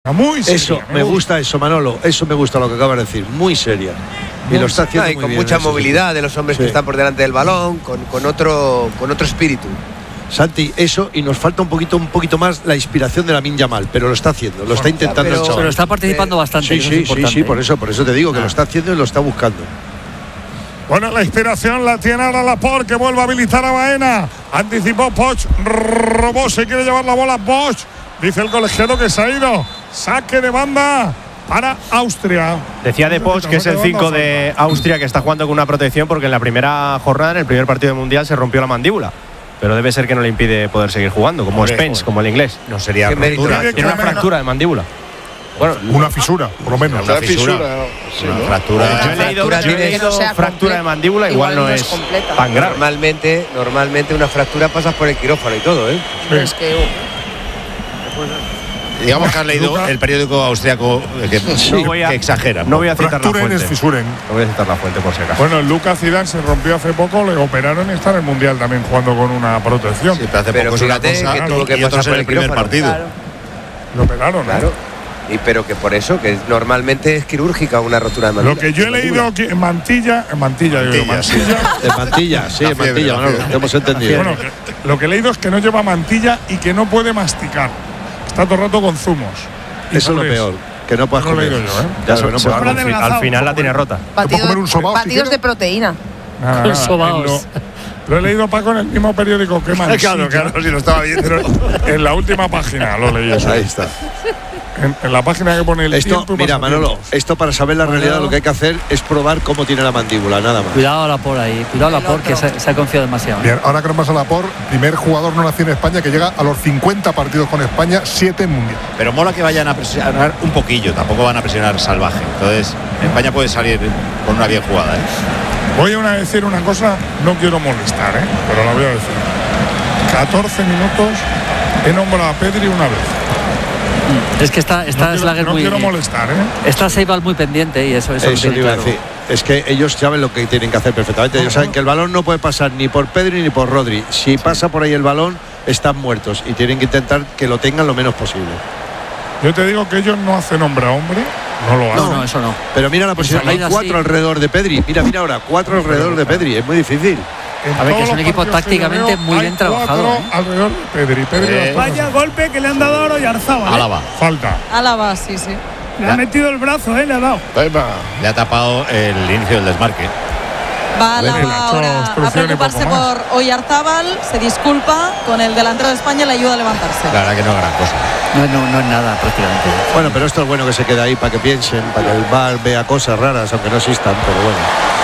Muy seria. Eso, me gusta eso, Manolo. Eso me gusta lo que acabas de decir. Muy seria. Y lo está haciendo muy con bien. Mucha movilidad de los hombres que están por delante del balón, con otro espíritu. Santi, eso, y nos falta un poquito más la inspiración de Lamine Yamal, pero lo está haciendo, lo está intentando el chaval. Pero está participando bastante. Sí, por eso te digo que lo está haciendo y lo está buscando. Bueno, la inspiración la tiene ahora Laporte, que vuelve a habilitar a Baena. Anticipó Poch, robó, se quiere llevar la bola Poch. Dice el colegiado que se ha ido. Saque de banda para Austria. Decía de Poch que es el 5 de Austria, que está jugando con una protección porque en la primera jornada, en el primer partido del Mundial, se rompió la mandíbula. Pero debe ser que no le impide poder seguir jugando, como Spence, como el inglés. No sería rotura. Tiene una fractura de mandíbula. Bueno, una fisura, por lo menos. Una fisura. Sí, una ¿no? fractura. Yo he leído fractura de mandíbula, igual no es tan grave. Normalmente una fractura pasa por el quirófano y todo, ¿eh? Es que Digamos que has leído el periódico austriaco que exagera. No voy a citar la fuente. Fisuren. No voy a citar la fuente por si acaso. Bueno, Lucas Zidane se rompió hace poco, le operaron y está en el Mundial también jugando con una protección. Sí, pero hace poco es una cosa que tuvo que y otro pasar en el primer partido. claro. Lo operaron, Claro. Pero que por eso, que normalmente es quirúrgica una rotura de mandíbula. Lo que yo he leído aquí en Mantilla, En Mantilla, Manolo, te hemos entendido. Bueno, lo que he leído es que no lleva mantilla y que no puede masticar. Está todo el rato con zumos. Eso es lo peor, que no puedas No lo he comer. leído yo, ¿eh? Ya lo que no puedas comer. Al final la tiene rota. comer un sobao, si Batidos quieres? de proteína. Nada, sobaos. Lo he leído, Paco, en el mismo periódico que Mansilla. Claro, si lo estaba viendo. En la última página lo leí eso. Ahí está. En la página que pone el Esto, tiempo y mira, pasatiempos. Manolo, esto para saber la realidad lo que hay que hacer es probar cómo tiene la mandíbula, nada más. Cuidado a Laporte ahí, cuidado a Laporte, que se ha confiado demasiado. Bien, ahora que nos pasa Laporte, primer jugador no nacido en España que llega a los 50 partidos con España, 7 en Mundial. Pero mola que vayan a presionar un poquillo, tampoco van a presionar salvaje. Entonces, España puede salir con una bien jugada, ¿eh? Voy a decir una cosa, no quiero molestar, pero la voy a decir. 14 minutos he nombrado a Pedri una vez. Es que está Slager no muy. quiero molestar, Está Seibal muy pendiente y eso Eso lo tiene te iba a claro. decir. Es que ellos saben lo que tienen que hacer perfectamente. Ellos saben que el balón no puede pasar ni por Pedri ni por Rodri. Si pasa por ahí el balón, están muertos y tienen que intentar que lo tengan lo menos posible. Yo te digo que ellos no hacen hombre a hombre, no lo hacen. No, eso no. Pero mira la posición, hay salida 4 así. alrededor de Pedri. Mira ahora, 4 alrededor de Pedri. Es muy difícil. A ver, que es un equipo tácticamente muy bien trabajado. Alrededor de Pedri. Vaya golpe que le han dado ahora a Oyarzábal. Álava. Falta. Álava, sí. Le ha metido el brazo, le ha dado. Le ha tapado el inicio del desmarque. Va Álava Bueno, ahora obstrucción a y preocuparse poco más. por Oyarzábal, se disculpa con el delantero de España y le ayuda a levantarse. La verdad que no es gran cosa. No es nada prácticamente. Bueno, pero esto es bueno que se quede ahí para que piensen, para que el VAR vea cosas raras, aunque no existan, pero bueno.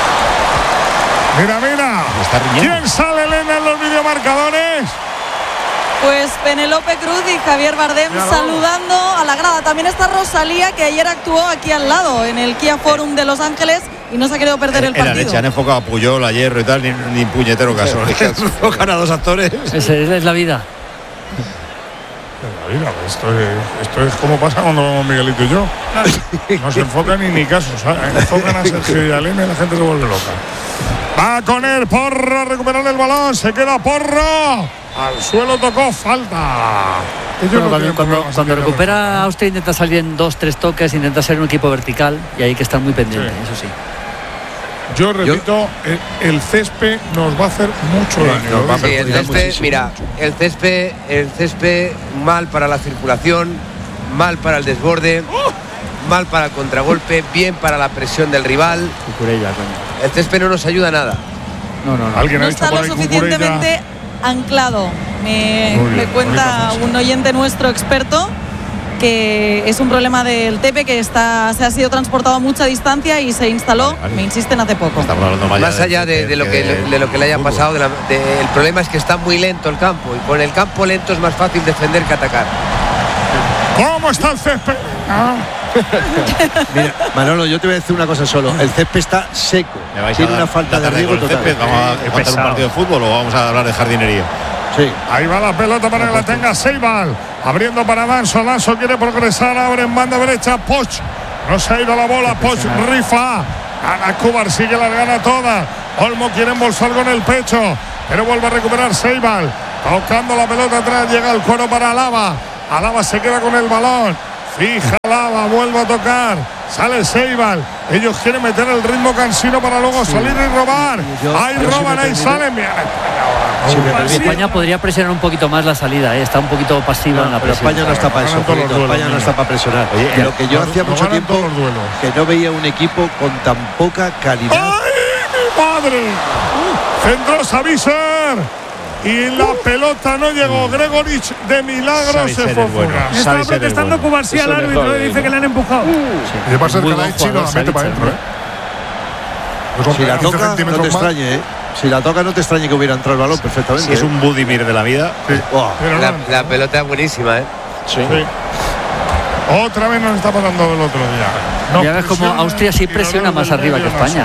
Mira. Está riñendo. ¿Quién sale, Elena, en los videomarcadores? Pues Penélope Cruz y Javier Bardem saludando a la grada. También está Rosalía, que ayer actuó aquí al lado, en el Kia Forum de Los Ángeles, y no se ha querido perder el En la partido. leche han enfocado a Puyol, a Hierro y tal, ni puñetero caso. Enfocan a dos actores. Esa es la vida. Mira, esto es como pasa cuando vamos Miguelito y yo. No se enfocan ni casos. Enfocan a Sergio y a Elena y la gente se vuelve loca. Va con él, Porro a recuperar el balón. Se queda Porro. Al suelo tocó, falta. Cuando recupera Austria intenta salir en 2-3 toques, intenta ser un equipo vertical y hay que estar muy pendiente, eso sí. Yo repito, el césped nos va a hacer mucho daño. Sí, el césped, mira, el césped mal para la circulación, mal para el desborde, mal para el contragolpe, bien para la presión del rival. El césped no nos ayuda a nada. No. ¿Alguien No ha dicho está por lo ahí suficientemente anclado. Me cuenta un oyente nuestro experto que es un problema del Tepe que se ha sido transportado a mucha distancia y se instaló, me insisten, hace poco. Más allá de lo que le haya pasado, el problema es que está muy lento el campo y con el campo lento es más fácil defender que atacar. ¿Cómo está el césped? Mira, Manolo, yo te voy a decir una cosa solo. El césped está seco. Tiene una falta de riego total. ¿Vamos a contar un partido de fútbol o vamos a hablar de jardinería? Sí. Ahí va la pelota para que la tenga Seibal. Abriendo para Danso. Danso quiere progresar. Abre en banda derecha. Poch. No se ha ido la bola. Poch rifa. Ana Kubar sigue la gana toda. Olmo quiere embolsar con el pecho. Pero vuelve a recuperar Seibal. Tocando la pelota atrás. Llega el cuero para Álava. Álava se queda con el balón. Fija Lava, vuelve a tocar. Sale Seibal. Ellos quieren meter el ritmo cansino para luego salir y robar. Ahí roban, ahí salen. Mira, España podría presionar un poquito más la salida, está un poquito pasiva en la pero presión. España no está para eso, España no está para presionar. Oye, lo que yo hacía mucho tiempo que no veía un equipo con tan poca calidad. ¡Ay, mi madre! Centro Savicer. Y la pelota no llegó. Gregorich de milagro se fue fuera. Estaba protestando Cubarsí al árbitro y dice que le han empujado. Y de pasar que la Chino la mete para adentro. Si la toca, no te extrañe, Si la toca, no te extrañe que hubiera entrado el balón perfectamente. Si es un Budimir de la vida. Sí. Wow. La pelota es buenísima, Sí. Otra vez nos está pasando del otro día. Ya ves como Austria sí presiona más arriba que España,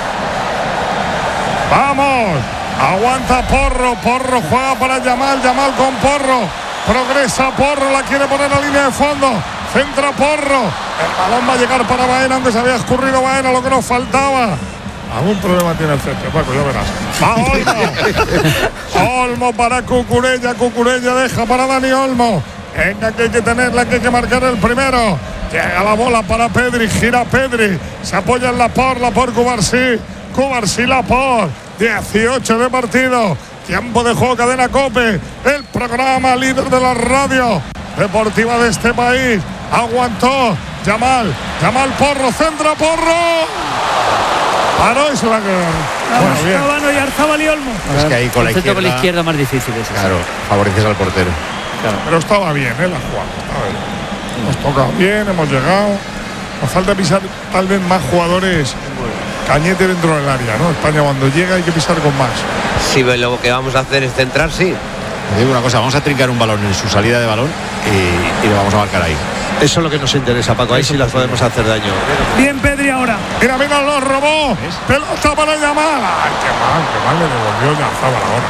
¡Vamos! Aguanta Porro, Porro juega para Yamal con Porro, progresa Porro, la quiere poner a línea de fondo, centra Porro, el balón va a llegar para Baena, aunque se había escurrido Baena, lo que nos faltaba. Algún problema tiene el centro, Paco, ya verás. Olmo. Olmo para Cucurella, Cucurella deja para Dani Olmo. Venga, que hay que tenerla, que hay que marcar el primero. Llega la bola para Pedri, gira Pedri, se apoya en Laporte Cubarsí Laporte. 18 de partido, tiempo de juego, Cadena COPE, el programa líder de la radio deportiva de este país. Aguantó Yamal Porro, centra Porro. Paró y se la quedó. Bueno, y Arzabal y Olmo. Es que ahí con la izquierda más difícil es. Claro, favoreces al portero. Claro. Pero estaba bien, la jugada. Hemos tocado bien, hemos llegado. Nos falta pisar tal vez más jugadores. Cañete dentro del área, ¿no? España cuando llega hay que pisar con más. Sí, lo que vamos a hacer es centrar, sí. Te digo una cosa, vamos a trincar un balón en su salida de balón y lo vamos a marcar ahí. Eso es lo que nos interesa, Paco. Ahí sí las podemos hacer daño. Bien, Pedri ahora. Mira, lo robó. Pelota para Yamal. Ay, qué mal le devolvió Yarzabal ahora.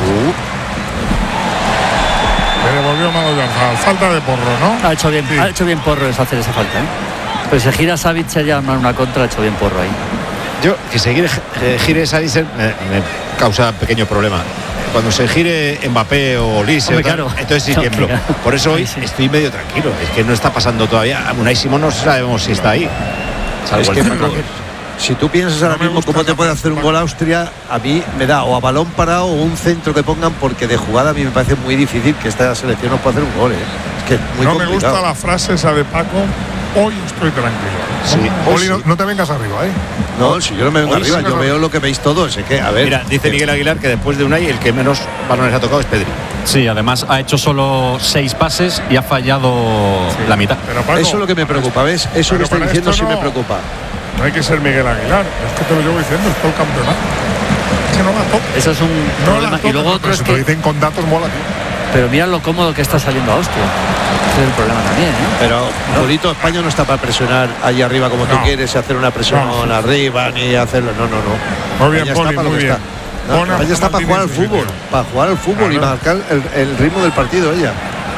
Le devolvió mal Yarzabal. Falta de Porro, ¿no? Ha hecho bien Porro hacer esa falta, Pues se gira Savic, se llama una contra, ha hecho bien Porro ahí. Yo, que se gire Savic me causa pequeño problema. Cuando se gire Mbappé o Olise, claro. Entonces sí tiemblo. Por eso hoy estoy medio tranquilo. Es que no está pasando todavía. Unai Simón no sabemos si está ahí. Es que, si tú piensas ahora mismo cómo te puede hacer un gol Austria, a mí me da o a balón parado o un centro que pongan, porque de jugada a mí me parece muy difícil que esta selección nos pueda hacer un gol. Es que es muy complicado. Me gusta la frase esa de Paco. Hoy estoy tranquilo. Sí. Oli, no te vengas arriba, No, si yo no me vengo arriba, yo veo lo que veis todos. Es que, a ver. Mira, dice Miguel Aguilar que después de Unai el que menos balones ha tocado es Pedri. Sí, además ha hecho solo 6 pases y ha fallado la mitad. Pero, Paco, eso es lo que me preocupa, ¿ves? Eso que estoy diciendo sí me preocupa. No hay que ser Miguel Aguilar, es que te lo llevo diciendo, es todo el campeonato. Es que no la toca. Eso es un problema. Y luego otro es que lo dicen con datos, mola, tío. Pero mira lo cómodo que está saliendo Austria. Ese es el problema también, Pero, Polito, España no está para presionar allí arriba como tú quieres, hacer una presión arriba, ni hacerlo. No. Muy bien, Poli, muy bien. España está para jugar al fútbol, y marcar el ritmo del partido ella.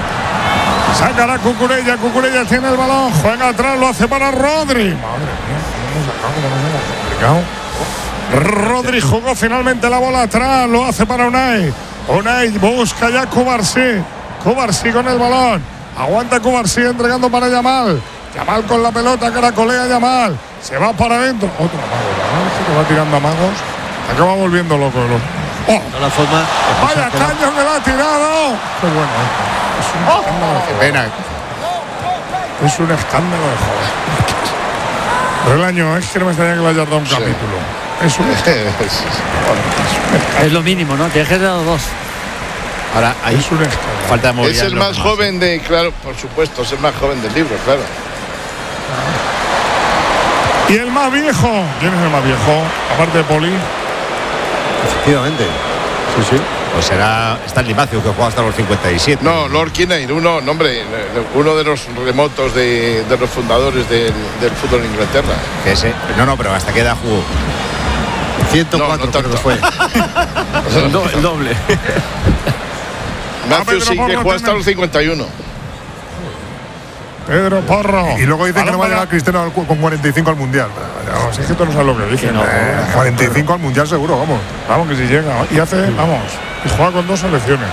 Sacará Cucurella tiene el balón, juega atrás, lo hace para Rodri. Madre mía, cómo nos hemos complicado. Rodri jugó finalmente la bola atrás, lo hace para Unai busca ya Cubarsí con el balón, aguanta Cubarsí entregando para Yamal con la pelota, caracolea Yamal, se va para adentro, otro amago, se va tirando amagos, acaba volviendo loco. La forma, vaya caño que la ha tirado. Qué bueno, es un escándalo. Qué pena. Es un escándalo de joder. Pero el año es que no me extraña que le hayas dado un capítulo. Es un escándalo. Es lo mínimo, ¿no? Te has dado 2. Ahora ahí es un escándalo. Falta de movilidad. Es el más joven de, claro, por supuesto, es el más joven del libro, claro. Y el más viejo. ¿Quién es el más viejo? Aparte de Poli. Efectivamente. Sí. Pues será Stanley Matthews, que juega hasta los 57. No, Lord Kinnaird, uno de los remotos de los fundadores del fútbol en Inglaterra. Que ese, no, pero ¿hasta qué edad jugó? 104 creo que fue. El doble. Matthews sí que juega hasta los 51. Pedro Porro. Y luego dicen que no va a llegar Cristiano con 45 al Mundial. No, si es que tú no sabes lo que dicen. 45 al Mundial seguro, vamos. Vamos, que si llega. Y hace, vamos. y juega con 2 selecciones.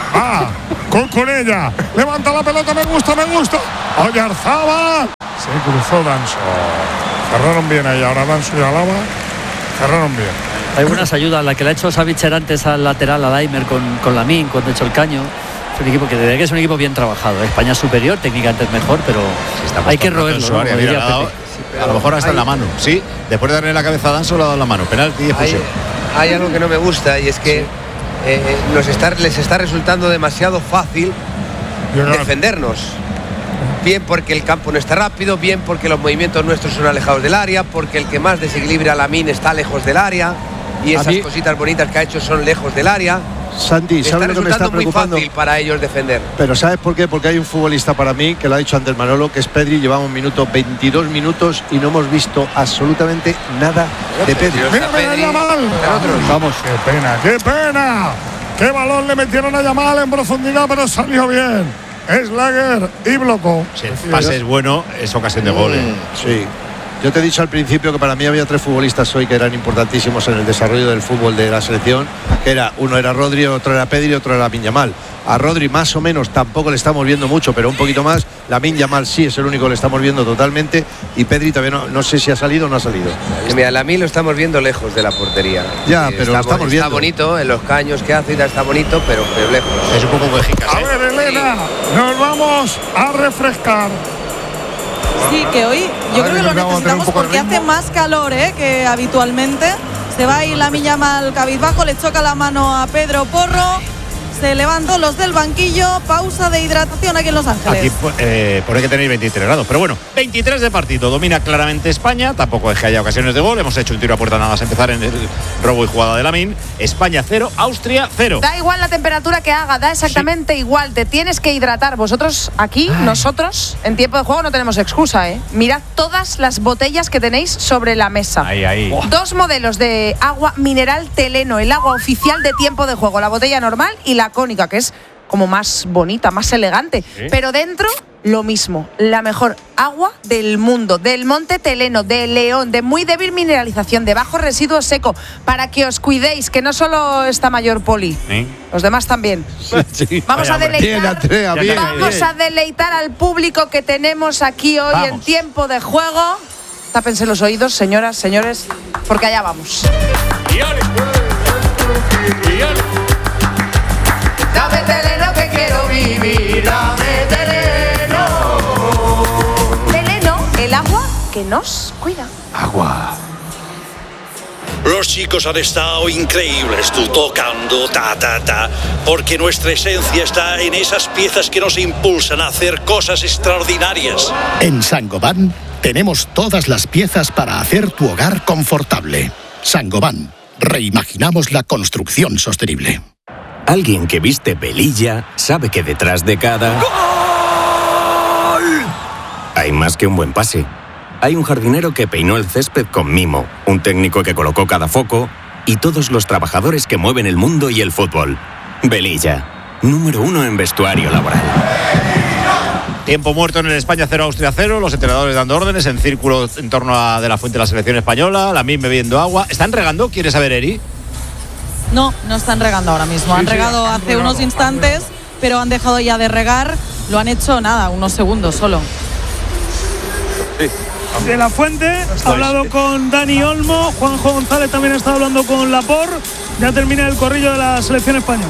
Con ella. Levanta la pelota, me gusta. Oyarzábal. Se cruzó Danso. Cerraron bien ahí. Ahora Danso y Alaba cerraron bien. Hay buenas ayudas. La que le ha hecho Savitzer antes al lateral, a Daimer con Lamine, cuando ha hecho el caño. Es un equipo que es un equipo bien trabajado. España es superior, técnicamente es mejor, pero hay que roerlo, ¿no? A lo mejor hasta en la mano. Sí, después de darle la cabeza a Danso, le ha dado la mano. Penalti y expulsión. Hay algo que no me gusta y es que les está resultando demasiado fácil defendernos. Bien porque el campo no está rápido, bien porque los movimientos nuestros son alejados del área, porque el que más desequilibra a Lamine está lejos del área y esas cositas bonitas que ha hecho son lejos del área. Santi, ¿sabes lo que me está preocupando? Muy fácil para ellos defender. Pero ¿sabes por qué? Porque hay un futbolista para mí, que lo ha dicho antes Manolo, que es Pedri. Llevamos 22 minutos y no hemos visto absolutamente nada de Pedri. ¡Mira, Yamal! Vamos, qué pena. ¡Qué balón le metieron a Yamal en profundidad, pero salió bien! Schlager y bloco. Si el pase es bueno, es ocasión de gol. Sí. Yo te he dicho al principio que para mí había 3 futbolistas hoy que eran importantísimos en el desarrollo del fútbol de la selección, que uno era Rodri, otro era Pedri, otro era Lamine Yamal. A Rodri más o menos tampoco le estamos viendo mucho, pero un poquito más. Lamine Yamal sí es el único que le estamos viendo totalmente, y Pedri todavía no sé si ha salido o no ha salido. Mira, Lamine lo estamos viendo lejos de la portería. Ya, pero lo estamos viendo. Está bonito, en los caños que hace está bonito, pero lejos. Es un poco quejica. A ver, Elena, nos vamos a refrescar. Sí, que hoy yo creo que lo necesitamos porque hace más calor que habitualmente. Se va ahí Lamine Yamal cabizbajo, le choca la mano a Pedro Porro. Se levantan los del banquillo. Pausa de hidratación aquí en Los Ángeles. Aquí pone que tenéis 23 grados. Pero bueno, 23 de partido. Domina claramente España. Tampoco es que haya ocasiones de gol. Hemos hecho un tiro a puerta nada más empezar en el robo y jugada de Lamine. España 0, Austria 0. Da igual la temperatura que haga, da exactamente igual. Te tienes que hidratar. Vosotros aquí, nosotros, en tiempo de juego no tenemos excusa, ¿eh? Mirad todas las botellas que tenéis sobre la mesa. Ahí. 2 modelos de agua mineral Teleno, el agua oficial de tiempo de juego. La botella normal y la cónica, que es como más bonita, más elegante. ¿Sí? Pero dentro, lo mismo. La mejor agua del mundo, del Monte Teleno, de León, de muy débil mineralización, de bajo residuo seco, para que os cuidéis, que no solo está Mayor Poli, los demás también. Sí. Vamos a deleitar, vamos a deleitar al público que tenemos aquí hoy en tiempo de juego. Tápense los oídos, señoras, señores, porque allá vamos. Dame Teleno que quiero vivir, dame Teleno. Teleno, el agua que nos cuida. Agua. Los chicos han estado increíbles, tú tocando, porque nuestra esencia está en esas piezas que nos impulsan a hacer cosas extraordinarias. En Saint-Gobain tenemos todas las piezas para hacer tu hogar confortable. Saint-Gobain, reimaginamos la construcción sostenible. Alguien que viste Velilla sabe que detrás de cada ¡gol! Hay más que un buen pase. Hay un jardinero que peinó el césped con mimo, un técnico que colocó cada foco y todos los trabajadores que mueven el mundo y el fútbol. Velilla, número 1 en vestuario laboral. Tiempo muerto en el España 0, Austria 0. Los entrenadores dando órdenes en círculo en torno a de la fuente de la selección española. Lamine bebiendo agua. ¿Están regando? ¿Quieres saber, Eri? No están regando ahora mismo. Han regado hace unos instantes, pero han dejado ya de regar. Lo han hecho unos segundos solo. De la Fuente ha hablado con Dani Olmo. Juanjo González también está hablando con Laporte. Ya termina el corrillo de la selección española.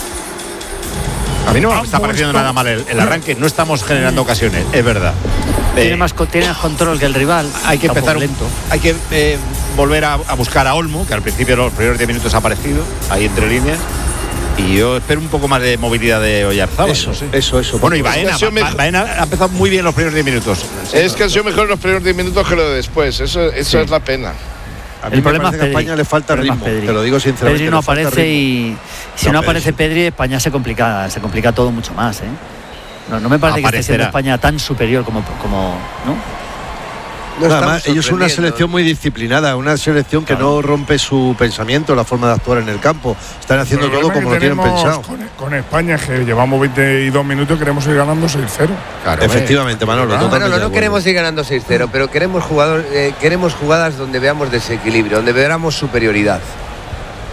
A mí no me está pareciendo nada mal el arranque. No estamos generando ocasiones, es verdad. Tiene más control que el rival. Hay que empezar lento. Hay que volver a buscar a Olmo, que al principio los primeros 10 minutos ha aparecido ahí entre líneas. Y yo espero un poco más de movilidad de Oyarzábal. Eso. Bueno, y Baena ha empezado muy bien los primeros 10 minutos. Es que ha sido mejor los primeros 10 minutos que lo de después. Eso es la pena. A mí el problema es que a España le falta ritmo, te lo digo sinceramente. Pedri no aparece y si no aparece Pedri, España se complica todo mucho más. No me parece que esté siendo España tan superior como ¿no? Además, ellos son una selección muy disciplinada, una selección que no rompe su pensamiento, la forma de actuar en el campo. Están haciendo todo como lo tienen pensado. Con España, que llevamos 22 minutos, queremos ir ganando 6-0. Claro, efectivamente, Manolo. No queremos ir ganando 6-0, pero queremos jugadas donde veamos desequilibrio, donde veamos superioridad.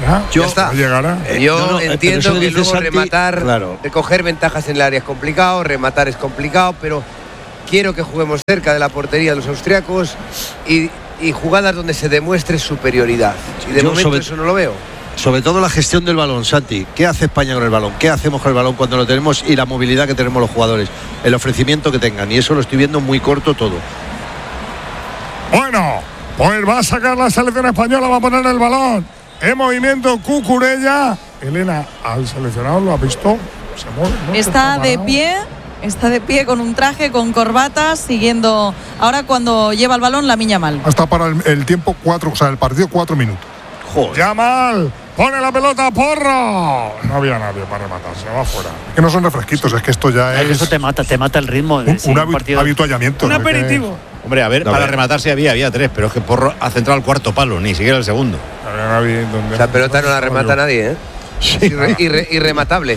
Ya está. Llegará. Yo entiendo que luego Santi, rematar, claro. recoger ventajas en el área es complicado, rematar es complicado, pero quiero que juguemos cerca de la portería de los austriacos y jugadas donde se demuestre superioridad. Y de momento eso no lo veo. Sobre todo la gestión del balón, Santi. ¿Qué hace España con el balón? ¿Qué hacemos con el balón cuando lo tenemos? Y la movilidad que tenemos los jugadores, el ofrecimiento que tengan. Y eso lo estoy viendo muy corto todo. Bueno, pues va a sacar la selección española, va a poner el balón en movimiento Cucurella. Elena, al seleccionado lo ha visto, se mueve, ¿no? Está de pie con un traje, con corbatas, siguiendo ahora cuando lleva el balón Lamine Yamal. Hasta para el tiempo 4, o sea, el partido 4 minutos. Joder. Yamal pone la pelota, Porro. No había nadie para rematar, se va fuera. Es que no son refresquitos, es que esto ya es. Eso te mata el ritmo. Un habituallamiento. Un aperitivo. Hombre, a ver, para rematar sí había 3, pero es que Porro ha centrado el cuarto palo, ni siquiera el segundo. La pelota no la remata nadie, ¿eh? Sí. Irrematable.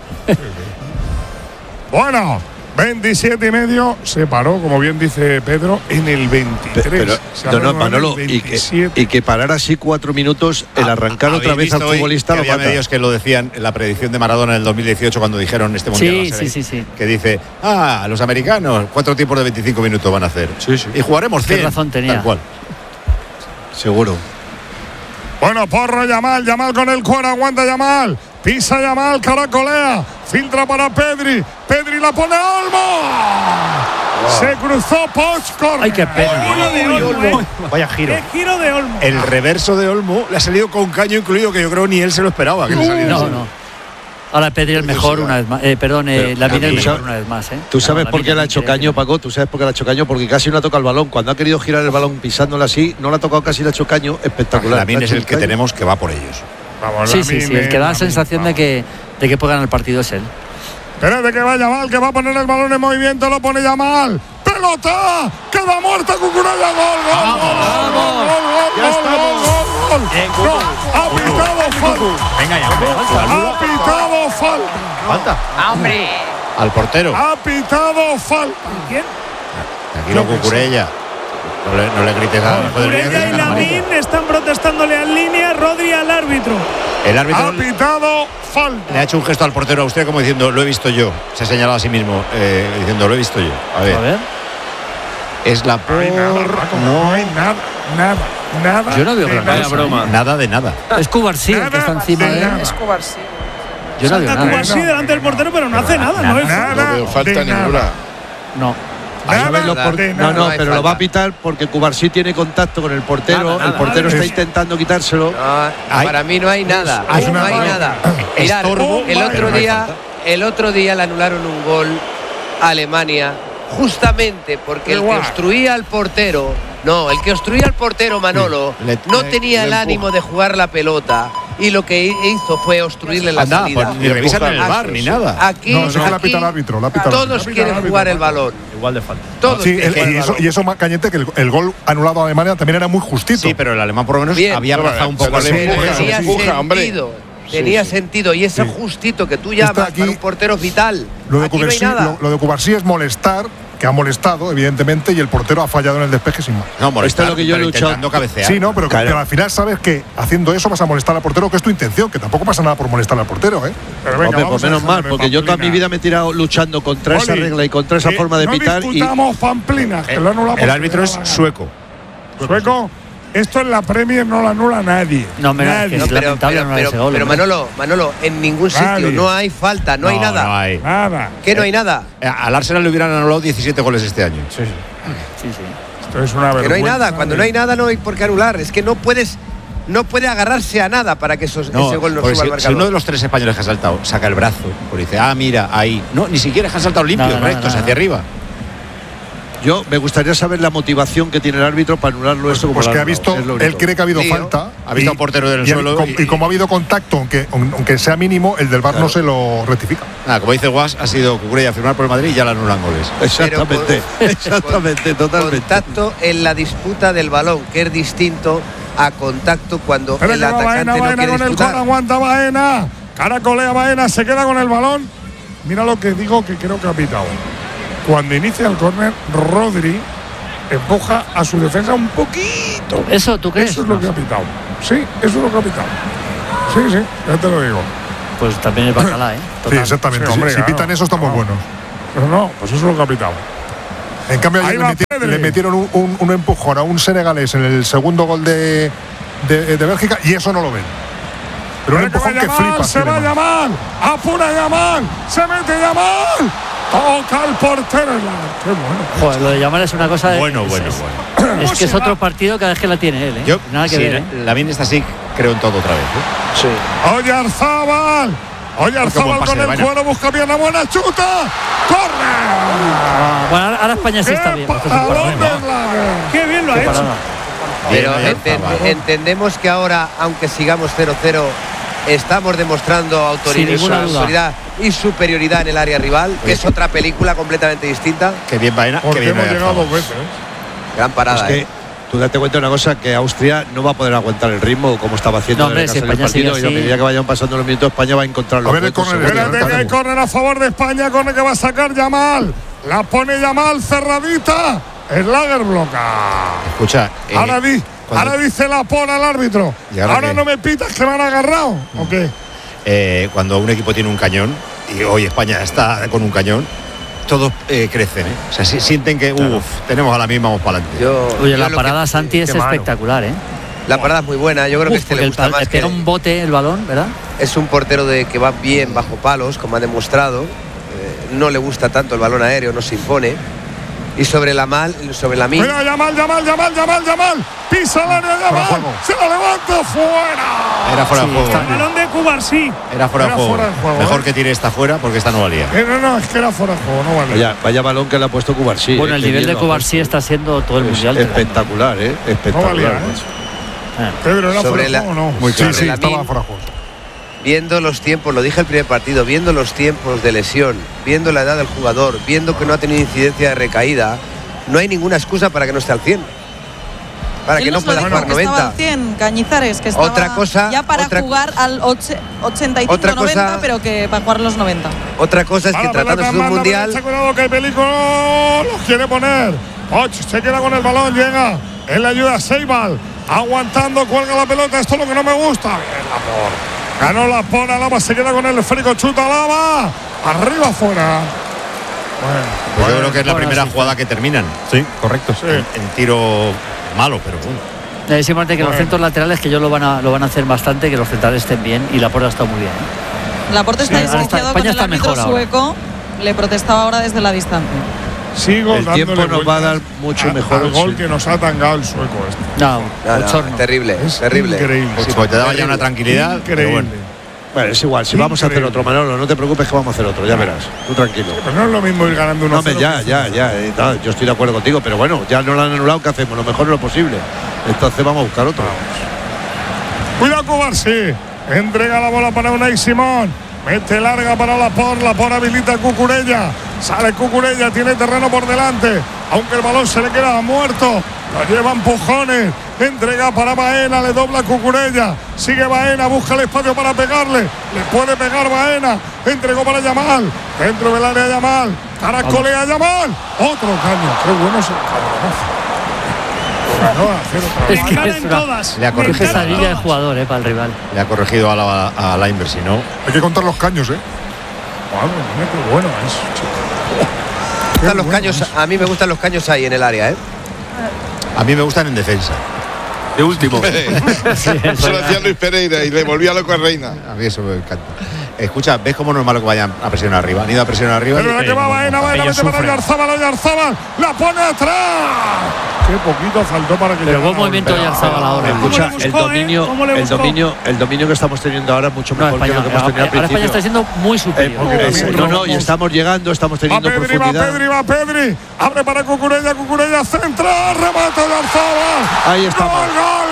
Bueno, 27,5 se paró, como bien dice Pedro, en el 23. Pero, no, Manolo, y que parar así 4 minutos, el arrancar otra vez al futbolista lo había mata. medios que lo decían en la predicción de Maradona en el 2018 cuando dijeron este mundial. Sí. Que dice, los americanos 4 tiempos de 25 minutos van a hacer. Sí. Y jugaremos 100. Qué razón tenía. Tal cual. Seguro. Bueno, Porro, Yamal con el cuero, aguanta Yamal. Pisa Yamal, caracolea, filtra para Pedri la pone a Olmo. Se cruzó Poch. Ay, qué pena. Vaya giro. Qué giro de Olmo. El reverso de Olmo le ha salido con caño incluido, que yo creo ni él se lo esperaba que le saliera así. No. Ahora Pedri es mejor una vez más. Lamine es mejor una vez más. ¿Tú sabes por qué le ha hecho caño, Paco? ¿Tú sabes por qué le ha hecho caño? Porque casi no ha tocado el balón. Cuando ha querido girar el balón pisándola así, no le ha tocado, casi le ha hecho caño. Espectacular. Lamine es el que tenemos que va por ellos. Vamos, sí. El que da la sensación de que puede ganar el partido es él. Espérate que va Yamal, que va a poner el balón en movimiento, lo pone Yamal. ¡Pelota! ¡Queda muerta Cucurella! ¡Gol! ¡Ya estamos! ¡Ha pitado falta! Venga, ya. ¡Ha pitado falta! ¿Falta? ¡Hombre! Al portero. ¡Ha pitado falta! ¿Quién? Tranquilo, Cucurella. No le grites a Cucurella y Lamine están protestándole en línea, Rodri al árbitro. El árbitro ha pitado falta. Le ha hecho un gesto al portero a usted como diciendo, lo he visto yo. Se ha señalado a sí mismo, diciendo, lo he visto yo. A ver. Es la por... No hay nada. Yo no veo nada. Broma. Nada de nada. Es Cubarsí que está encima de él. Es Cubarsí. Yo no veo nada. Cubarsí delante del portero, pero no hace nada. No veo falta ninguna. No. Pero lo va a pitar porque Cubarsí tiene contacto con el portero. El portero está intentando quitárselo. Para mí no hay nada. No hay nada. Mirad, el otro día le anularon un gol a Alemania justamente porque el que obstruía al portero, Manolo, no tenía el ánimo de jugar la pelota. Y lo que hizo fue obstruirle la salida. Pues, ni revisan en el VAR ni nada. Aquí la pita el árbitro. Todos quieren jugar el balón. Igual de falta. Todos y eso más Cañete, que el gol anulado a Alemania también era muy justito. Sí, pero el alemán por lo menos había abrazado un poco el tenía sentido. Y ese justito que tú llamas para un portero vital. Lo de Cubarsí es molestar, que ha molestado, evidentemente, y el portero ha fallado en el despeje sin más. No, molestar, esto es lo que yo he luchado. Cabecear. Sí, no, pero al final sabes que haciendo eso vas a molestar al portero, que es tu intención, que tampoco pasa nada por molestar al portero, ¿eh? Pero venga, hombre, pues menos mal, porque yo toda mi vida me he tirado luchando contra esa regla y contra esa forma de pitar. No discutamos Pamplinas, que lo anula. El árbitro es sueco. ¿Sueco? Esto en la Premier no lo anula nadie. No, es lamentable anular ese gol. Pero Manolo, en ningún sitio no hay falta, no hay nada. No hay nada. ¿Qué no hay nada? Al Arsenal le hubieran anulado 17 goles este año. Sí. Esto es una vergüenza. Que no hay nada. Cuando no hay nada no hay por qué anular. Es que no puede agarrarse a nada para que ese gol no suba al marcador. Si uno de los 3 españoles que ha saltado saca el brazo, pues dice, mira, ahí. No, ni siquiera han saltado limpio, rectos, hacia arriba. Yo me gustaría saber la motivación que tiene el árbitro para anularlo esto. Pues que ha visto, él cree que ha habido falta. Ha visto a un portero del suelo. Y como ha habido contacto, aunque sea mínimo, el del VAR no se lo rectifica. Como dice Guas, ha sido Cucurella a firmar por el Madrid y ya le anulan goles. Exactamente, totalmente. Contacto en la disputa del balón, que es distinto a contacto cuando el atacante no quiere con disputar. El aguanta Baena. Caracolea Baena, se queda con el balón. Mira lo que digo, que creo que ha pitado. Cuando inicia el córner, Rodri empuja a su defensa un poquito. ¿Eso tú crees? Eso es lo que ha pitado. Sí, eso es lo que ha pitado. Sí, ya te lo digo. Pues también es bacalá, ¿eh? Sí, exactamente. Sí, hombre, si claro. pitan eso, están muy buenos. Pero no, pues eso es lo que ha pitado. En cambio, ayer le metieron un empujón a un senegalés en el segundo gol de Bélgica y eso no lo ven. Pero un empujón que flipa. Se va Yamal, apura Yamal, se mete Yamal, toca el portero. Qué bueno. Joder, lo de Yamal es una cosa de. Bueno. Es que es otro partido cada vez que la tiene él, ¿eh? Yo, nada que ver, ¿eh? Lamine está así, creo en todo otra vez. ¿eh? Sí. Oyarzábal con el cuero, busca pierna buena, chuta, corre. Bueno, ahora España sí está bien. Qué bien lo ha hecho. Pero entendemos que ahora, aunque sigamos 0-0, estamos demostrando autoridad y superioridad en el área rival, que es otra película completamente distinta. Qué bien Baena. Porque qué bien hemos llegado Baena. 2 veces. Gran parada. Es que tú date cuenta de una cosa, que Austria no va a poder aguantar el ritmo como estaba haciendo en el partido, y a medida que vayan pasando los minutos, España va a encontrar los huecos. Espérate que hay córner a favor de España, córner que va a sacar Yamal. La pone Yamal cerradita. El Lager bloca. Escucha, ahora dice la pona al árbitro. Ahora no me pitas que me han agarrado. ¿O qué? Cuando un equipo tiene un cañón, y hoy España está con un cañón, todos crecen, ¿eh? O sea, sienten que, tenemos a la misma, vamos para adelante. Oye, la parada Santi es espectacular, ¿eh? La parada es muy buena, yo creo que le gusta más. Le pega un bote el balón, ¿verdad? Es un portero que va bien bajo palos, como ha demostrado. No le gusta tanto el balón aéreo, no se impone. Y sobre la Mira, Yamal. Pisa el área, Yamal. Se lo levanta fuera. Era fuera de juego. El balón de Cubarsí. Era fuera de juego. Mejor que tire esta fuera porque esta no valía. No, es que era fuera de juego, no valía. Vaya balón que le ha puesto Cubarsí. Bueno, el nivel de Cubarsí está siendo todo el mundial. Espectacular, ¿eh? Espectacular. No valía, Pedro, ¿era fuera de juego o no? Muy claro. Sí, estaba fuera de juego. Viendo los tiempos, lo dije el primer partido, viendo los tiempos de lesión, viendo la edad del jugador, viendo que no ha tenido incidencia de recaída, no hay ninguna excusa para que no esté al 100. Para que no pueda jugar 90. Estaba al 100, Cañizares, que estaba otra cosa, ya para jugar al 85-90, pero que para jugar los 90. Otra cosa es que tratándose de un mundial. Cuidado que el peligro lo quiere poner. Se queda con el balón, llega. Él le ayuda a Seibal. Aguantando, cuelga la pelota. Esto es lo que no me gusta. Bien, Lapor. Ganó la pona, Lava se queda con el esférico, chuta Lava, arriba afuera. Pues yo creo que es la primera jugada que terminan. Sí, correcto. Sí. En tiro malo, pero bueno. Es importante que los centros laterales, que ellos lo van a hacer bastante, que los centrales estén bien, y Laporta está muy bien. Laporta está distanciado con el árbitro sueco, le protestaba ahora desde la distancia. Sigo el tiempo nos va a dar mucho mejor el gol que nos ha tangado el sueco terrible, es terrible. Increíble. Sí, pues te daba ya una tranquilidad. Increíble. Bueno, es igual, si vamos a hacer otro, Manolo, no te preocupes que vamos a hacer otro, ya verás, tú tranquilo. Pero no es lo mismo ir ganando 1-0. No, yo estoy de acuerdo contigo, pero bueno, ya no lo han anulado, ¿qué hacemos? Lo mejor es lo posible. Entonces vamos a buscar otro. Cuidado Cubarsí, entrega la bola para Unai Simón, mete larga para Lapor habilita a Cucurella, sale Cucurella, tiene terreno por delante, aunque el balón se le queda muerto, lo lleva empujones, entrega para Baena, le dobla a Cucurella, sigue Baena, busca el espacio para pegarle, le puede pegar Baena, entregó para Yamal, dentro del área Yamal, caracolea Yamal, otro caño, qué bueno es el Es que es le ha corregido pesadilla de jugador para el rival. Le ha corregido a la inversa, ¿no? Hay que contar los caños, ¿eh? Madre mía, qué bueno es. Los caños, a mí me gustan los caños ahí en el área, ¿eh? A mí me gustan en defensa. De último. Se lo hacía Luis Pereira y le volvía loco a Reina. A mí eso me encanta. Escucha, ¿ves cómo no es malo que vayan a presionar arriba? Han ido a presionar arriba. Pero la que va Baena, mete para Oyarzábal, la pone atrás. Qué poquito faltó para que llegara. Buen movimiento Oyarzábal ahora. Escucha, el dominio que estamos teniendo ahora es mucho mejor que lo que hemos tenido al principio. Ahora España está siendo muy superior. Y estamos llegando, estamos teniendo profundidad. Va Pedri, abre para Cucurella, centra, remate Oyarzábal. Ahí está. Gol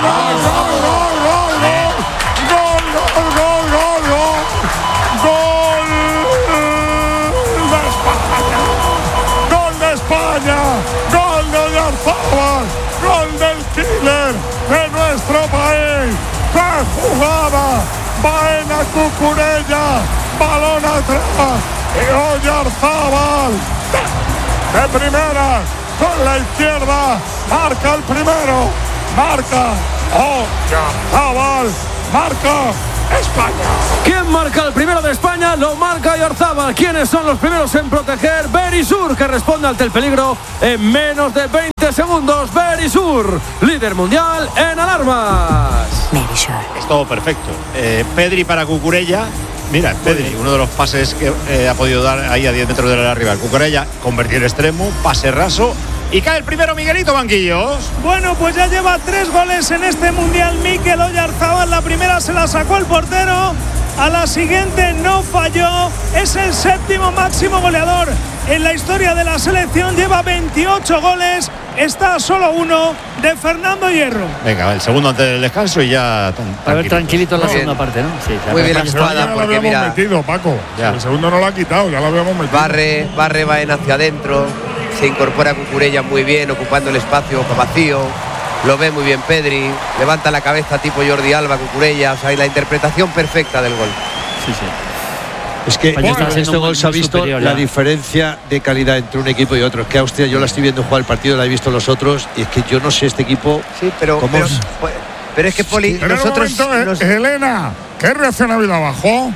de España, gol de Oyarzábal, gol del killer de nuestro país. ¡Qué jugada! Baena, Cucurella, balón atrás y Oyarzábal de primera con la izquierda, marca el primero, marca Oyarzábal, marca España. ¿Quién marca el primero de España? Lo marca Oyarzábal. ¿Quiénes son los primeros en proteger? Berisur, que responde ante el peligro en menos de 20 segundos. Berisur, líder mundial en alarmas. Berisur. Es todo perfecto. Pedri para Cucurella. Mira, Pedri, uno de los pases que ha podido dar ahí a 10 metros de la rival. Cucurella convertió el extremo, pase raso. Y cae el primero Miguelito Banquillos. Bueno, pues ya lleva 3 goles en este Mundial Mikel Oyarzábal. La primera se la sacó el portero, a la siguiente no falló. Es el 7º máximo goleador en la historia de la selección. Lleva 28 goles. Está a solo 1 de Fernando Hierro. Venga, el segundo antes del descanso y ya a ver, tranquilito en la segunda parte, ¿no? Sí, muy bien la jugada, porque lo mira, metido, Paco. El segundo no lo ha quitado, ya lo habíamos metido. Barre Baena hacia adentro. Se incorpora Cucurella muy bien, ocupando el espacio vacío. Lo ve muy bien Pedri. Levanta la cabeza tipo Jordi Alba, Cucurella. O sea, hay la interpretación perfecta del gol. Sí, sí. Es que en este gol se ha visto la diferencia de calidad entre un equipo y otro. Es que Austria, yo la estoy viendo jugar el partido, la he visto los otros, y es que yo no sé este equipo. Sí, pero es que Poli, pero nosotros. Elena, ¿qué reacción ha habido abajo?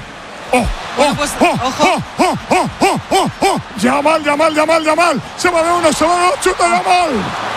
Yamal. Se va de uno, se va de dos, chuta Yamal.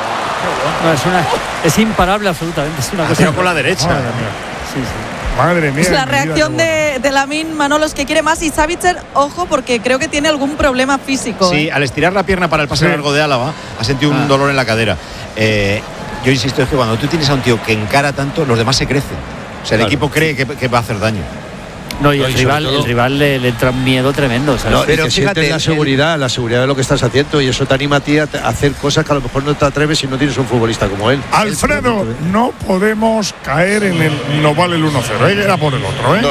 No, es imparable absolutamente. Es una cosa con la derecha. Sí. Madre mía. Es la reacción de Lamine, Manolo, es que quiere más. Y Savitzer, ojo, porque creo que tiene algún problema físico. Sí, al estirar la pierna para el pase largo de Álava, ha sentido un dolor en la cadera. Yo insisto, es que cuando tú tienes a un tío que encara tanto, los demás se crecen. O sea, el equipo cree que va a hacer daño. No, y el rival le entra un miedo tremendo. No, pero que sientes la seguridad de lo que estás haciendo, y eso te anima a ti a hacer cosas que a lo mejor no te atreves si no tienes un futbolista como él. Alfredo, no podemos caer en el no vale el 1-0. Era por el otro, ¿eh?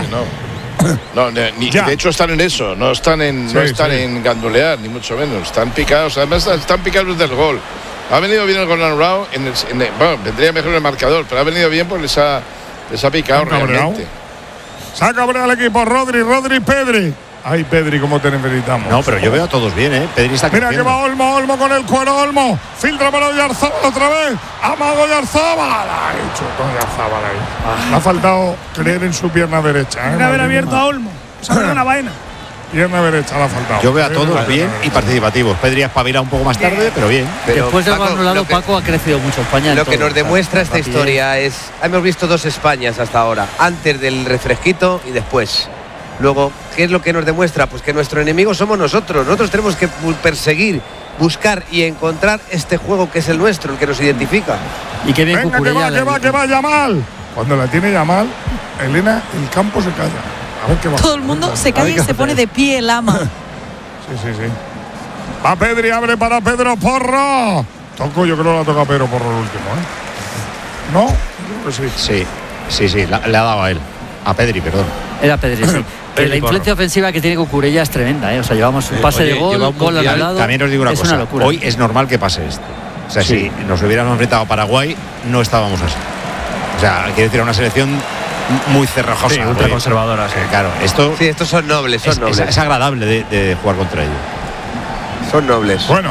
No, de hecho están en eso, no están en gandulear, ni mucho menos. Están picados, además están picados desde el gol. Ha venido bien el gol anulado, bueno, vendría mejor el marcador, pero ha venido bien porque les ha picado realmente. Saca el equipo Rodri, Pedri. Ay, Pedri, cómo te necesitamos. No, pero yo veo a todos bien, ¿eh? Pedri está creciendo. Mira que va Olmo con el cuero, Olmo. Filtra para Oyarzábal otra vez. Amago Oyarzábal. Ay, chutó Oyarzábal ahí. Le ha faltado creer en su pierna derecha. Tiene que haber abierto a Olmo. Se ha una vaina. Pierna derecha le ha faltado. Yo veo a todos bien y participativos. Pedri ha espabilado un poco más tarde, pero bien. Después del anulado, Paco ha crecido mucho España. Lo que nos demuestra esta historia es, hemos visto 2 Españas hasta ahora, antes del refresquito y después. Luego, ¿qué es lo que nos demuestra? Pues que nuestro enemigo somos nosotros. Nosotros tenemos que perseguir, buscar y encontrar este juego que es el nuestro, el que nos identifica. Y que bien Cucurella. Que va Yamal. Cuando la tiene Yamal, Elena, el campo se calla. Todo el mundo se calla y se pone de pie el ama. Sí. Va Pedri, abre para Pedro Porro. Yo creo que la toca Pedro Porro el último, ¿eh? ¿No? Pues sí, le ha dado a él. A Pedri, perdón. Era Pedri, sí. Pero la influencia ofensiva que tiene Cucurella es tremenda, ¿eh? O sea, llevamos un pase de gol anulado. También os digo una cosa. Locura. Hoy es normal que pase esto. O sea, si nos hubiéramos enfrentado a Paraguay, no estábamos así. O sea, quiere decir, una selección muy cerrajosa, ultra conservadora. Claro, estos son nobles, es agradable de jugar contra ellos. Son nobles. Bueno.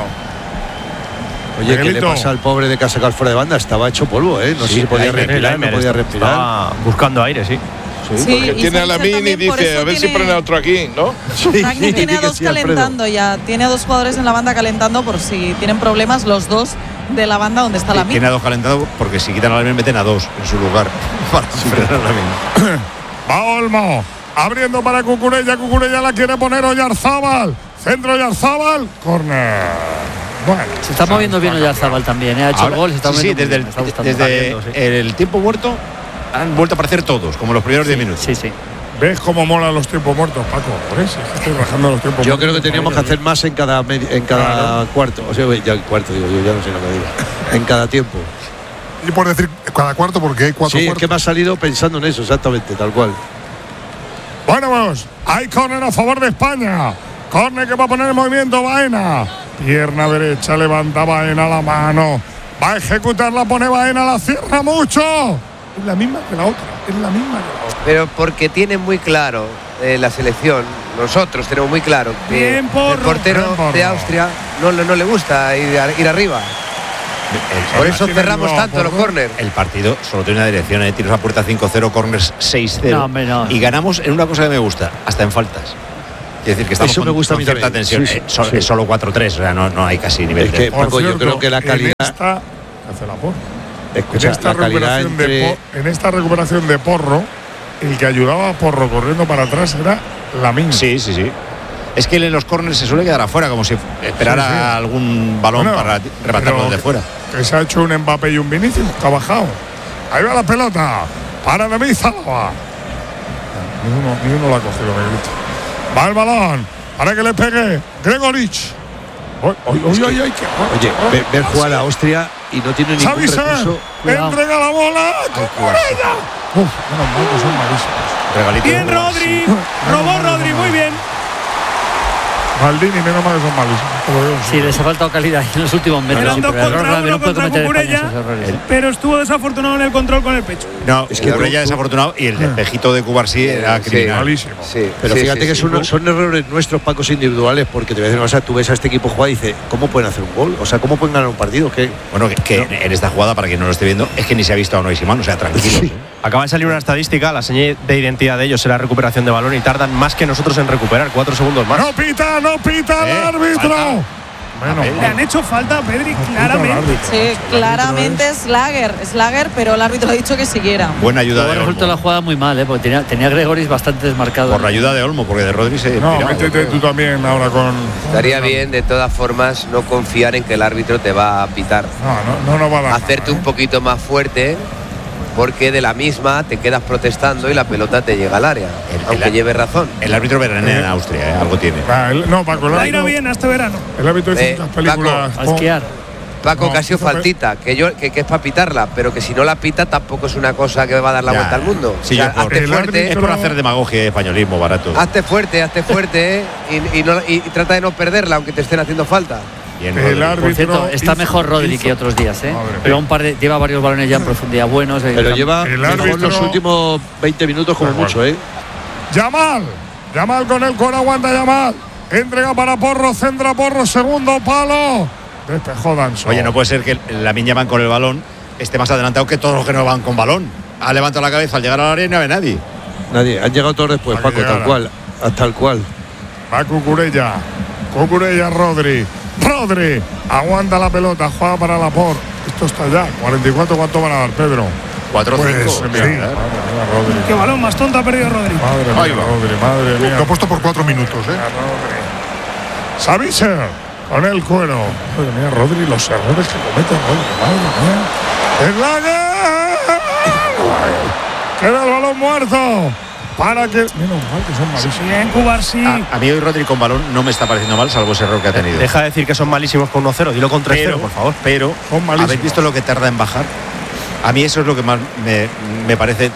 Oye, ¿qué le pasa al pobre de Casacal fuera de banda? Estaba hecho polvo, ¿eh? No sé si podía respirar, no podía respirar. Estaba buscando aire, sí. Porque tiene a Lamine y dice, a ver si ponen a otro aquí, ¿no? Ragni tiene a 2 calentando ya. Tiene a 2 jugadores en la banda calentando por si tienen problemas los 2 de la banda donde está Lamine. Tiene a 2 calentando porque si quitan a Lamine meten a 2 en su lugar para frenar a Lamine. Va Olmo, abriendo para Cucurella la quiere poner Oyarzábal. Centro Oyarzábal, córner. Bueno, se está moviendo bien Oyarzábal también, ha hecho el gol, se está moviendo desde el tiempo muerto han vuelto a aparecer todos, como los primeros 10 minutos. Sí. ¿Ves cómo molan los tiempos muertos, Paco? Por eso estoy bajando los tiempos muertos. Yo creo que teníamos que hacer más en cada cuarto. O sea, ya el cuarto, digo yo, ya no sé lo que digo. En cada tiempo. Y por decir cada cuarto, porque hay 4 cuartos. Sí, es que me ha salido pensando en eso, exactamente, tal cual. Bueno, pues, hay córner a favor de España. Córner que va a poner en movimiento Baena. Pierna derecha, levanta Baena la mano. Va a ejecutarla, pone Baena, la cierra mucho. Es la misma que la otra, Pero porque tienen muy claro la selección, nosotros tenemos muy claro que el portero de Austria no le gusta ir arriba. Por eso cerramos tanto los córners. El partido solo tiene una dirección, tiros a puerta 5-0, córners 6-0. No, hombre, no. Y ganamos en una cosa que me gusta, hasta en faltas. Es decir, que estamos Eso me gusta con a mí cierta también. tensión. Sí, Es solo 4-3, o sea, no hay casi nivel. Es que, Paco, yo creo que la calidad. Escucha, la calidad en esta recuperación de Porro, el que ayudaba a Porro corriendo para atrás era Lamine. Sí. Es que él en los córners se suele quedar afuera, como si esperara algún balón para rematarlo de fuera. Que se ha hecho un Mbappé y un Vinicius, que ha bajado. Ahí va la pelota para David Zalaba. Ni uno la ha cogido, Miguelito. Va el balón para que le pegue Gregorich. Oye, ver jugar a Austria y no tiene ningún recurso. Entrega la bola. Menos mal que son malísimos. Bien, Rodri. Robó Rodri, muy bien. Maldini, menos mal que son malísimos. Sí, les ha faltado calidad en los últimos metros. Eran 2 contra 1 contra Cucurella, pero estuvo desafortunado en el control con el pecho. No, es que Cucurella desafortunado y el despejito de Cubarsí era criminal. Sí, pero fíjate que son errores nuestros, Pacos, individuales, porque te voy a decir una cosa, tú ves a este equipo jugar y dices, ¿cómo pueden hacer un gol? O sea, ¿cómo pueden ganar un partido? Bueno, en esta jugada, para quien no lo esté viendo, es que ni se ha visto a Unai Simón, o sea, tranquilo. Acaba de salir una estadística, la señal de identidad de ellos es la recuperación de balón y tardan más que nosotros en recuperar, 4 segundos más. No pita el árbitro. Le han hecho falta a Pedri, claramente. Sí, claramente es Slager, pero el árbitro ha dicho que siguiera. Buena ayuda de Olmo. Ha resuelto la jugada muy mal, porque tenía Gregoris bastante desmarcado. Por la ayuda de Olmo, porque de Rodri se. No, métete tú también ahora con. Estaría bien, de todas formas, no confiar en que el árbitro te va a pitar. No va a dar. Hacerte un poquito más fuerte, porque de la misma te quedas protestando y la pelota te llega al área, aunque lleve razón. El árbitro veranea en Austria, algo tiene. No, Paco, Va a ir bien este verano. El árbitro hizo muchas películas. A esquiar. Paco, que ha sido faltita, que es para pitarla, pero que si no la pita tampoco es una cosa que va a dar la vuelta al mundo. Sí, hazte fuerte. Es por hacer demagogia y españolismo barato. Hazte fuerte, y trata de no perderla, aunque te estén haciendo falta. Por cierto, está mejor Rodri que otros días, pero lleva varios balones ya en profundidad buenos. Pero lleva mejor los últimos 20 minutos como mucho, Yamal con el cuero, aguanta Yamal. Entrega para Porro, centra Porro, segundo palo. Despejó Danso. Oye, no puede ser que Lamine Yamal con el balón esté más adelantado que todos los que no van con balón. Ha levantado la cabeza al llegar al área y no ve nadie. Han llegado todos después, Paco, tal cual. Va Cucurella, Rodri, aguanta la pelota, juega para Laporte. Esto está ya, 44, ¿cuánto van a dar, Pedro? 4-5. Pues, Qué balón más tonto ha perdido Rodri. Madre mía. Lo ha puesto por 4 minutos, Savicer con el cuero. Madre mía, Rodri, los errores que comete Rodri. Madre mía. Queda el balón muerto. Para que. Menos mal que son malísimos. Bien, Cubarsí. A mí hoy Rodri con balón no me está pareciendo mal, salvo ese error que ha tenido. Deja de decir que son malísimos con 1-0, dilo con 3-0, por favor. Pero, ¿habéis visto lo que tarda en bajar? A mí eso es lo que más me parece.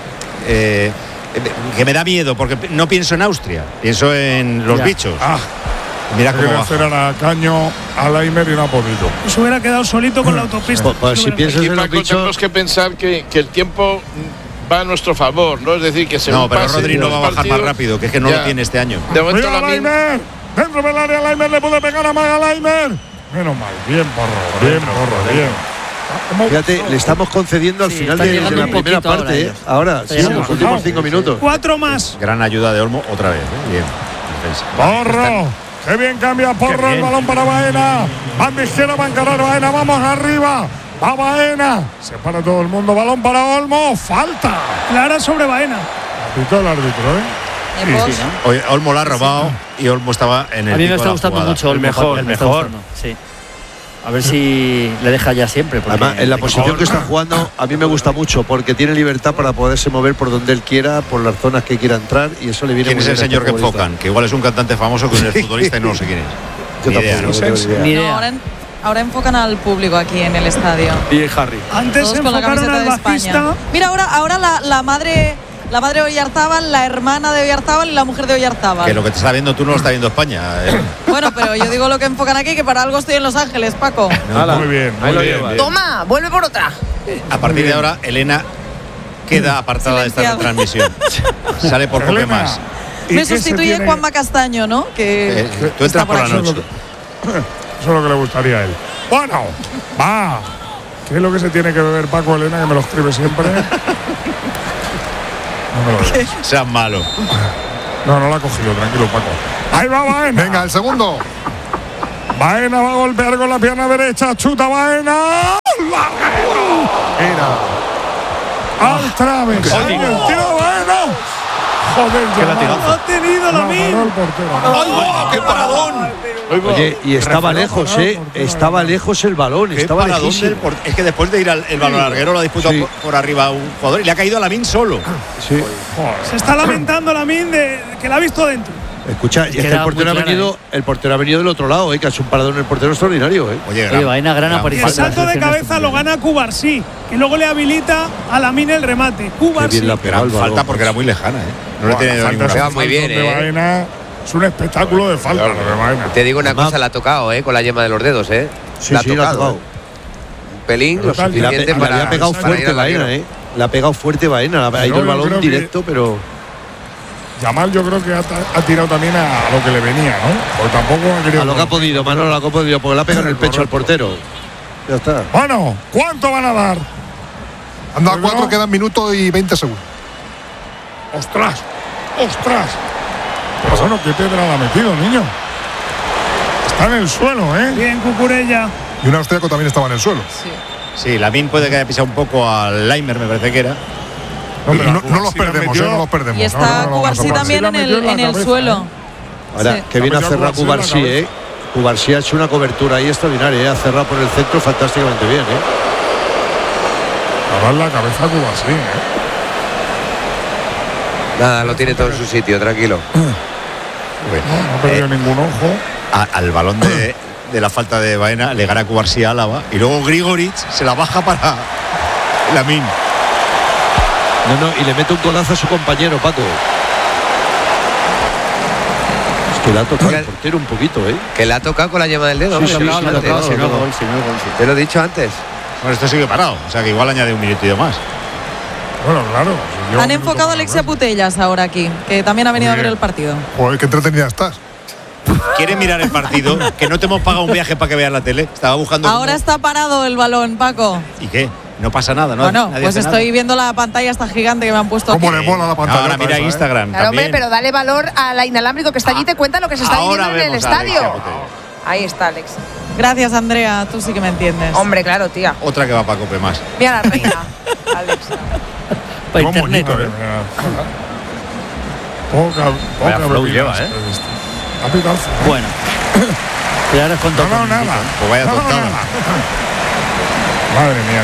Que me da miedo, porque no pienso en Austria, pienso en los bichos. Mira cómo baja. Hacer a Caño, a Laimer y no ha podido. Se hubiera quedado solito con la autopista. Pues si piensas en los Paco, bichos. tenemos que pensar que el tiempo va a nuestro favor, ¿no? Es decir, que se no, pero Rodri no va a bajar más rápido, que es que no lo tiene este año. De momento Laimer, dentro del área, Laimer le puede pegar a Maga Laimer. Menos mal, bien Porro, bien. Fíjate, le estamos concediendo al final de la primera parte. Ahora, sí, en los últimos 5 minutos. 4 más. Gran ayuda de Olmo otra vez. Bien. Porro. Qué bien cambia Porro, el balón para Baena. Van de izquierda, va a encarar Baena, vamos arriba. Va Baena. Se para todo el mundo, balón para Olmo. Falta. Clara sobre Baena. Pitó el árbitro, Sí, ¿no? Oye, Olmo la ha robado y Olmo estaba en el. A mí me está gustando mucho el mejor. Sí. A ver si le deja ya siempre. Además, en la posición que está jugando, a mí me gusta mucho porque tiene libertad para poderse mover por donde él quiera, por las zonas que quiera entrar y eso le viene muy bien. ¿Quién es el señor que enfocan? Que igual es un cantante famoso que es futbolista y no lo sé quién es. Yo tampoco. Ni idea. Ahora enfocan al público aquí en el estadio. Y Harry. Antes todos enfocaron al bajista. Mira, ahora la madre de Oyarzábal, la hermana de Oyarzábal y la mujer de Oyarzábal. Que lo que te está viendo tú no lo está viendo España. Bueno, pero yo digo lo que enfocan aquí, que para algo estoy en Los Ángeles, Paco. Muy bien. Toma, vuelve por otra. A partir de ahora, Elena queda apartada de esta retransmisión. Sale por poco más. Me sustituye Juanma Castaño, ¿no? Que tú entras por la noche. Eso es lo que le gustaría a él. Bueno, va. ¿Qué es lo que se tiene que beber Paco Elena, que me lo escribe siempre? No me lo digas. Sean malo. No lo ha cogido, tranquilo, Paco. Ahí va Baena. Venga, el segundo. Baena va a golpear con la pierna derecha. Chuta Baena. Al traves. El tiro de Baena. Joder, ha tenido Lamine. ¡Qué paradón! Oye, y estaba lejos, estaba lejos el balón, estaba lejísimo. Es que después de ir el balón larguero lo ha disputado por arriba un jugador y le ha caído a Lamine solo. Sí. Se está lamentando Lamine de que la ha visto dentro. Escucha, es que el portero ha venido del otro lado, que ha hecho un paradón en el portero extraordinario. Oye, Baena, gran aparición. El salto de cabeza lo gana Cubarsí, que luego le habilita a Lamine el remate. Cubarsí. Gran falta porque era muy lejana, No le tiene ninguna. Muy bien, Baena es un espectáculo de falta. Te digo una cosa, la ha tocado, con la yema de los dedos, Sí, la ha tocado. Un pelín, lo suficiente para. Le ha pegado fuerte Baena, Le ha pegado fuerte Baena. Ha ido el balón directo, pero. Yamal yo creo que ha tirado también a lo que le venía, ¿no? Porque tampoco ha querido. A lo que ha podido, Manolo, lo que ha podido, porque le ha pegado en el pecho al portero. Ya está. Bueno, ¿cuánto van a dar? Han dado 4, quedan minuto y 20 segundos. ¡Ostras! Pero bueno, ¿qué pedrada ha metido, niño? Está en el suelo, Bien, Cucurella. Y un austríaco también estaba en el suelo. Sí, Lamine puede que haya pisado un poco al Leimer, me parece que era. No los perdemos, no los perdemos. Y está Cubarsí también en el suelo. Ahora, que viene a cerrar Cubarsí, Cubarsí ha hecho una cobertura ahí extraordinaria, ha cerrado por el centro fantásticamente bien, A dar la cabeza a Cubarsí, Nada, lo tiene todo en su sitio, tranquilo. No ha perdido ningún ojo. Al balón de la falta de Baena le gana Cubarsí a Álava y luego Grigoric se la baja para Lamine. Y le mete un golazo a su compañero, Paco. Es que le ha tocado el portero un poquito, Que le ha tocado con la yema del dedo. Sí, Te lo he dicho antes. Bueno, esto sigue parado, o sea que igual añade un minutito más. Bueno, claro. Han enfocado a Alexia Putellas ahora aquí, que también ha venido a ver el partido. Joder, qué entretenida estás. ¿Quieres mirar el partido? Que no te hemos pagado un viaje para que veas la tele. Estaba buscando. Ahora está parado el balón, Paco. ¿Y qué? No pasa nada, ¿no? Bueno, pues estoy viendo la pantalla esta gigante que me han puesto. ¿Cómo le mola la pantalla? Ahora mira Instagram. Claro, hombre, pero dale valor al inalámbrico que está allí y te cuenta lo que se está viviendo en el estadio. Ahí está, Alex. Gracias, Andrea. Tú sí que me entiendes. Hombre, claro, tía. Otra que va para Cope más. Mira la reina, Alex. Para internet. Poca flow lleva, Bueno. Y ahora es con No, nada. Pues vaya tontada. Madre mía,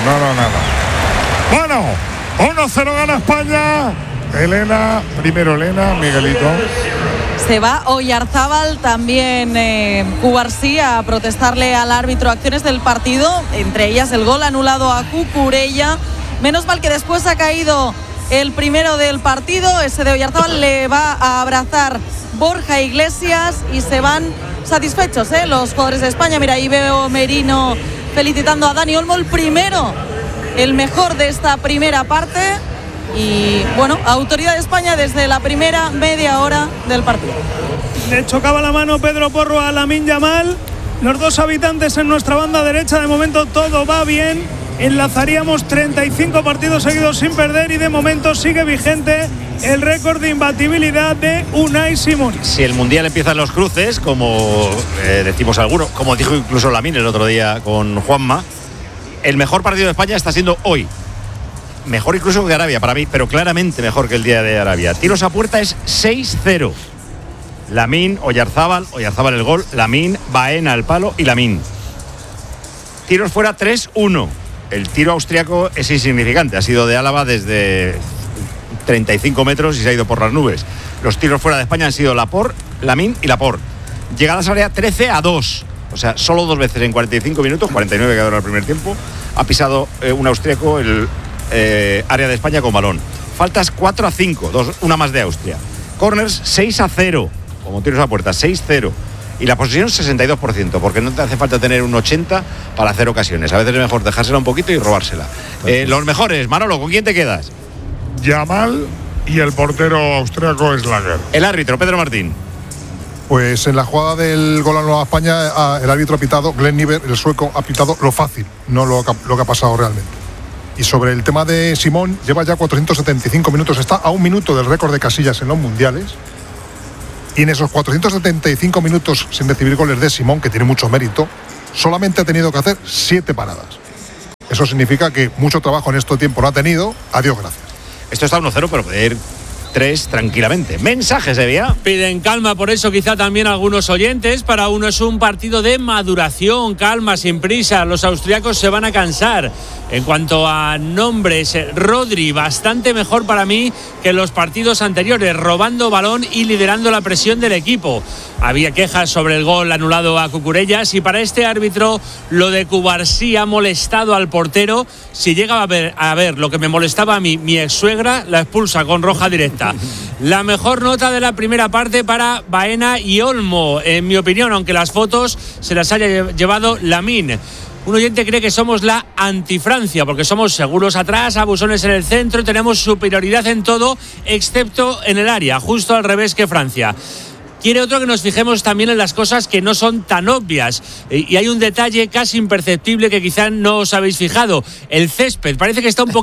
nada. Bueno, 1-0 gana España. Elena, primero Elena, Miguelito. Se va Oyarzábal, también Cubarsí, a protestarle al árbitro acciones del partido, entre ellas el gol anulado a Cucurella. Menos mal que después ha caído el primero del partido, ese de Oyarzábal. Le va a abrazar Borja Iglesias y se van satisfechos los jugadores de España. Mira, ahí veo Merino felicitando a Dani Olmo, el primero, el mejor de esta primera parte. Y bueno, autoridad de España desde la primera media hora del partido. Le chocaba la mano Pedro Porro a Lamine Yamal. Los dos habitantes en nuestra banda derecha. De momento todo va bien. Enlazaríamos 35 partidos seguidos sin perder y de momento sigue vigente el récord de imbatibilidad de Unai Simón. Si el Mundial empieza en los cruces, como decimos algunos, como dijo incluso Lamine el otro día con Juanma, el mejor partido de España está siendo hoy. Mejor incluso que Arabia para mí, pero claramente mejor que el día de Arabia. Tiros a puerta es 6-0. Lamine, Oyarzábal el gol, Lamine, Baena al palo y Lamine. Tiros fuera 3-1. El tiro austriaco es insignificante, ha sido de Álava desde 35 metros y se ha ido por las nubes. Los tiros fuera de España han sido Laporte, Lamine y Laporte. Llegadas a área 13-2. O sea, solo 2 veces en 45 minutos, 49 que ha durado el primer tiempo, ha pisado un austriaco el área de España con balón. Faltas 4-5, una más de Austria. Corners 6-0, como tiros a puerta, 6-0. Y la posesión 62%, porque no te hace falta tener un 80 para hacer ocasiones. A veces es mejor dejársela un poquito y robársela. Los mejores, Manolo, ¿con quién te quedas? Yamal y el portero austriaco Schlager. El árbitro, Pedro Martín. Pues en la jugada del gol a Nueva España, el árbitro ha pitado, Glenn Niver, el sueco, ha pitado lo fácil, no lo que ha pasado realmente. Y sobre el tema de Simón, lleva ya 475 minutos, está a 1 minuto del récord de Casillas en los mundiales. Y en esos 475 minutos sin recibir goles de Simón, que tiene mucho mérito, solamente ha tenido que hacer 7 paradas. Eso significa que mucho trabajo en este tiempo no ha tenido. Adiós, gracias. Esto está 1-0, pero puede ir 3 tranquilamente. Mensajes de vía. Piden calma, por eso quizá también algunos oyentes. Para uno es un partido de maduración, calma, sin prisa. Los austriacos se van a cansar. En cuanto a nombres, Rodri, bastante mejor para mí que en los partidos anteriores, robando balón y liderando la presión del equipo. Había quejas sobre el gol anulado a Cucurellas y para este árbitro lo de Cubarsí ha molestado al portero. Si llega a ver lo que me molestaba a mí, mi ex suegra, la expulsa con roja directa. La mejor nota de la primera parte para Baena y Olmo, en mi opinión, aunque las fotos se las haya llevado Lamine. Un oyente cree que somos la anti-Francia, porque somos seguros atrás, abusones en el centro y tenemos superioridad en todo, excepto en el área, justo al revés que Francia. Quiere otro que nos fijemos también en las cosas que no son tan obvias. Y hay un detalle casi imperceptible que quizá no os habéis fijado. El césped parece que está un poquito